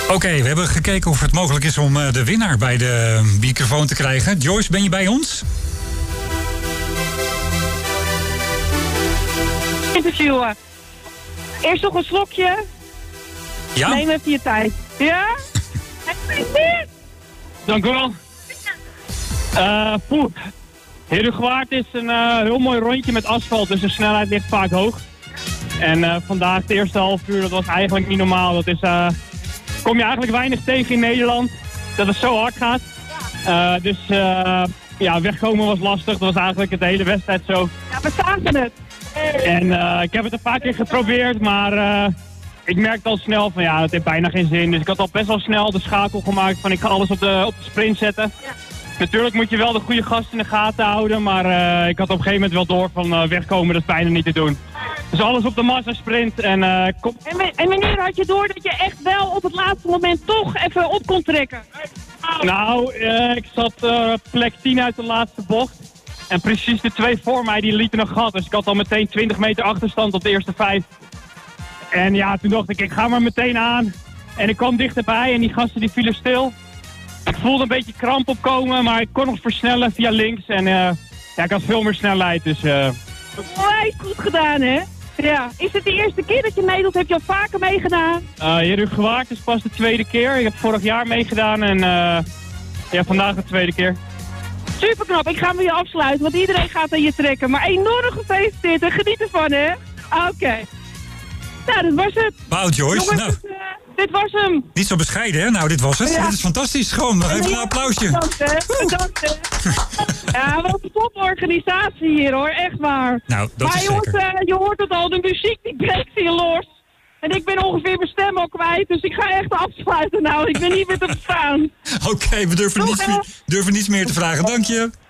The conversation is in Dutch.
Oké, we hebben gekeken of het mogelijk is om de winnaar bij de microfoon te krijgen. Joyce, ben je bij ons? Interviewen. Eerst nog een slokje. Ja? Neem even je tijd. Ja? Dank u wel. Herugewaard is een heel mooi rondje met asfalt, dus de snelheid ligt vaak hoog. En vandaag de eerste half uur, dat was eigenlijk niet normaal. Dat is, kom je eigenlijk weinig tegen in Nederland, dat het zo hard gaat. Dus wegkomen was lastig. Dat was eigenlijk het hele wedstrijd zo. Ja, we zagen het. En ik heb het een paar keer geprobeerd, maar ik merkte al snel van ja, het heeft bijna geen zin. Dus ik had al best wel snel de schakel gemaakt van ik ga alles op de sprint zetten. Ja. Natuurlijk moet je wel de goede gasten in de gaten houden, maar ik had op een gegeven moment wel door van wegkomen, dat is bijna niet te doen. Dus alles op de massasprint en en wanneer had je door dat je echt wel op het laatste moment toch even op kon trekken? Nou, ik zat plek 10 uit de laatste bocht. En precies de twee voor mij, die lieten een gat. Dus ik had al meteen 20 meter achterstand op de eerste 5. En ja, toen dacht ik ga maar meteen aan. En ik kwam dichterbij en die gasten die vielen stil. Ik voelde een beetje kramp opkomen, maar ik kon nog versnellen via links. En ik had veel meer snelheid, dus... Goed gedaan, hè? Ja. Is het de eerste keer dat je meedoet? Heb je al vaker meegedaan? Herugewaard is pas de tweede keer. Ik heb vorig jaar meegedaan en vandaag de tweede keer. Super knap. Ik ga hem weer afsluiten, want iedereen gaat aan je trekken. Maar enorm gefeliciteerd en geniet ervan, hè? Oké. Nou, dat was het. Wauw, Joyce. Jongens, dit was hem. Niet zo bescheiden, hè? Nou, dit was het. Ja. Dit is fantastisch. Gewoon nog even een applausje. Bedankt, hè. Bedankt, hè. Ja, wat een toporganisatie hier, hoor. Echt waar. Nou, dat maar is zeker. Maar je hoort het al, de muziek die breekt hier los. En ik ben ongeveer mijn stem al kwijt, dus ik ga echt afsluiten nou. Ik ben niet meer te verstaan. Oké, we durven niets meer te vragen. Dank je.